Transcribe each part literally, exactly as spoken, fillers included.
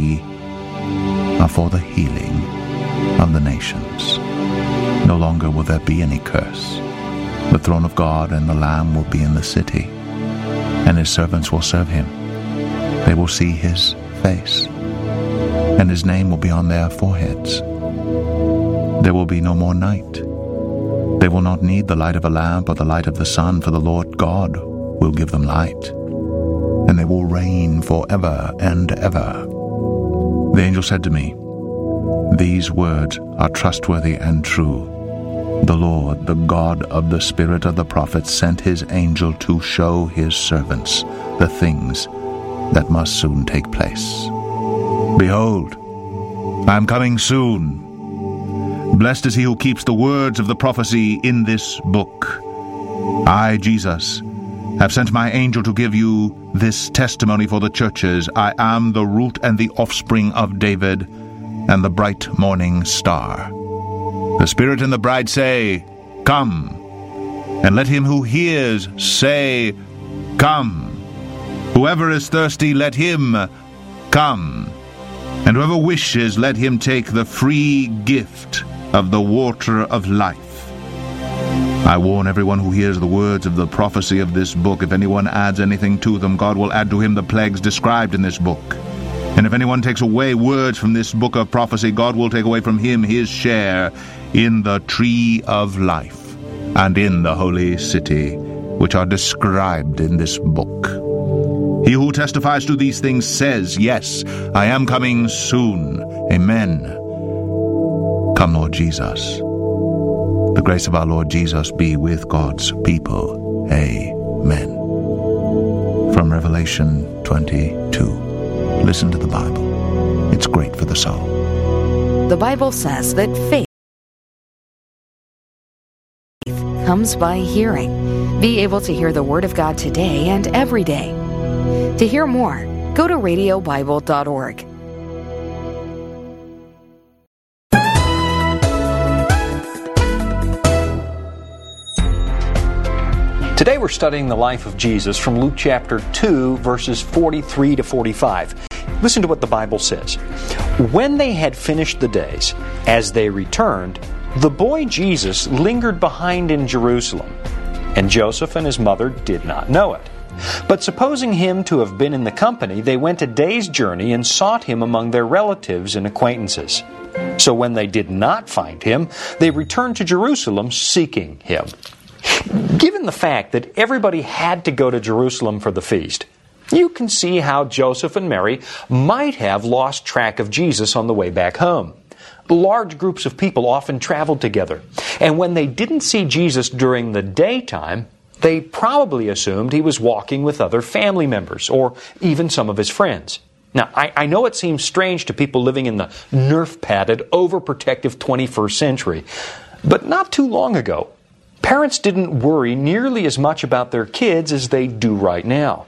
are for the healing of the nations. No longer will there be any curse. The throne of God and the Lamb will be in the city, and his servants will serve him. They will see his face, and his name will be on their foreheads. There will be no more night. They will not need the light of a lamp or the light of the sun, for the Lord God will give them light, and they will reign forever and ever. The angel said to me, "These words are trustworthy and true. The Lord, the God of the spirit of the prophets, sent his angel to show his servants the things that must soon take place. Behold, I am coming soon. Blessed is he who keeps the words of the prophecy in this book. I, Jesus, have sent my angel to give you this testimony for the churches. I am the root and the offspring of David, and the bright morning star. The Spirit and the bride say, Come. And let him who hears say, Come. Whoever is thirsty, let him come. And whoever wishes, let him take the free gift of the water of life. I warn everyone who hears the words of the prophecy of this book. If anyone adds anything to them, God will add to him the plagues described in this book. And if anyone takes away words from this book of prophecy, God will take away from him his share in the tree of life and in the holy city, which are described in this book. He who testifies to these things says, Yes, I am coming soon. Amen. Come, Lord Jesus. The grace of our Lord Jesus be with God's people. Amen. From Revelation twenty-two. Listen to the Bible. It's great for the soul. The Bible says that faith comes by hearing. Be able to hear the Word of God today and every day. To hear more, go to radio bible dot org. Today we're studying the life of Jesus from Luke chapter two, verses forty-three to forty-five. Listen to what the Bible says. When they had finished the days, as they returned, the boy Jesus lingered behind in Jerusalem, and Joseph and his mother did not know it. But supposing him to have been in the company, they went a day's journey and sought him among their relatives and acquaintances. So when they did not find him, they returned to Jerusalem seeking him. Given the fact that everybody had to go to Jerusalem for the feast, you can see how Joseph and Mary might have lost track of Jesus on the way back home. Large groups of people often traveled together, and when they didn't see Jesus during the daytime, they probably assumed he was walking with other family members or even some of his friends. Now, I, I know it seems strange to people living in the nerf-padded, overprotective twenty-first century, but not too long ago, parents didn't worry nearly as much about their kids as they do right now.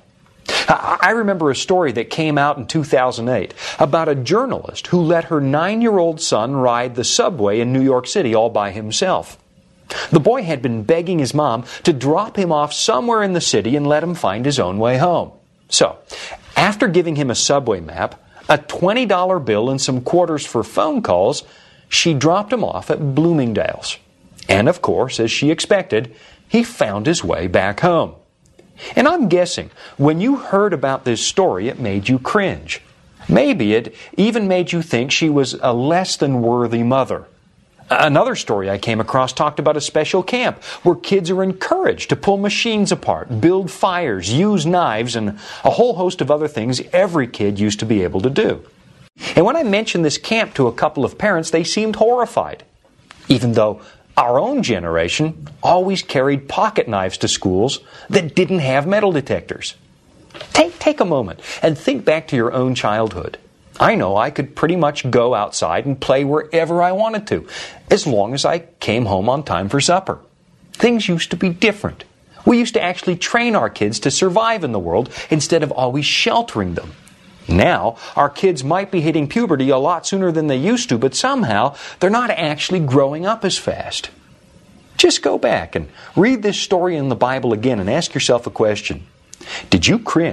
I remember a story that came out in two thousand eight about a journalist who let her nine-year-old son ride the subway in New York City all by himself. The boy had been begging his mom to drop him off somewhere in the city and let him find his own way home. So, after giving him a subway map, a twenty dollar bill, and some quarters for phone calls, she dropped him off at Bloomingdale's. And of course, as she expected, he found his way back home. And I'm guessing, when you heard about this story, it made you cringe. Maybe it even made you think she was a less than worthy mother. Another story I came across talked about a special camp where kids are encouraged to pull machines apart, build fires, use knives, and a whole host of other things every kid used to be able to do. And when I mentioned this camp to a couple of parents, they seemed horrified, even though our own generation always carried pocket knives to schools that didn't have metal detectors. Take, take a moment and think back to your own childhood. I know I could pretty much go outside and play wherever I wanted to, as long as I came home on time for supper. Things used to be different. We used to actually train our kids to survive in the world instead of always sheltering them. Now, our kids might be hitting puberty a lot sooner than they used to, but somehow they're not actually growing up as fast. Just go back and read this story in the Bible again and ask yourself a question. Did you cringe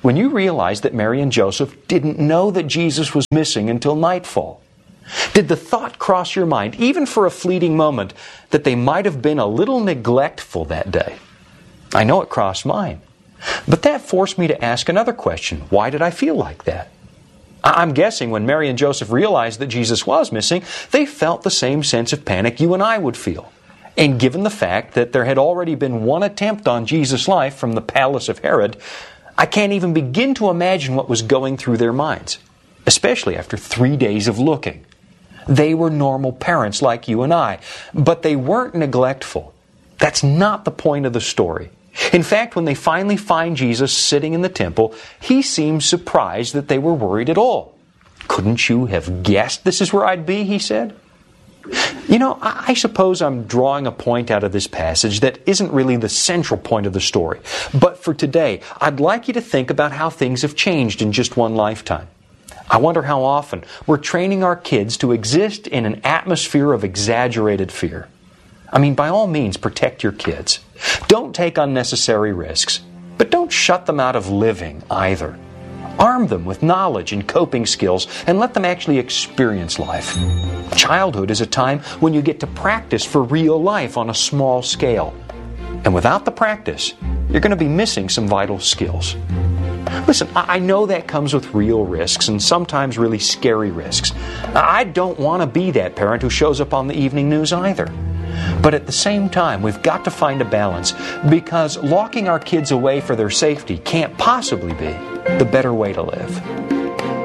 when you realize that Mary and Joseph didn't know that Jesus was missing until nightfall? Did the thought cross your mind, even for a fleeting moment, that they might have been a little neglectful that day? I know it crossed mine. But that forced me to ask another question. Why did I feel like that? I'm guessing when Mary and Joseph realized that Jesus was missing, they felt the same sense of panic you and I would feel. And given the fact that there had already been one attempt on Jesus' life from the palace of Herod, I can't even begin to imagine what was going through their minds, especially after three days of looking. They were normal parents like you and I, but they weren't neglectful. That's not the point of the story. In fact, when they finally find Jesus sitting in the temple, he seems surprised that they were worried at all. "Couldn't you have guessed this is where I'd be?" he said. You know, I suppose I'm drawing a point out of this passage that isn't really the central point of the story. But for today, I'd like you to think about how things have changed in just one lifetime. I wonder how often we're training our kids to exist in an atmosphere of exaggerated fear. I mean, by all means, protect your kids. Don't take unnecessary risks, but don't shut them out of living either. Arm them with knowledge and coping skills and let them actually experience life. Childhood is a time when you get to practice for real life on a small scale. And without the practice, you're going to be missing some vital skills. Listen, I know that comes with real risks and sometimes really scary risks. I don't want to be that parent who shows up on the evening news either. But at the same time, we've got to find a balance, because locking our kids away for their safety can't possibly be the better way to live.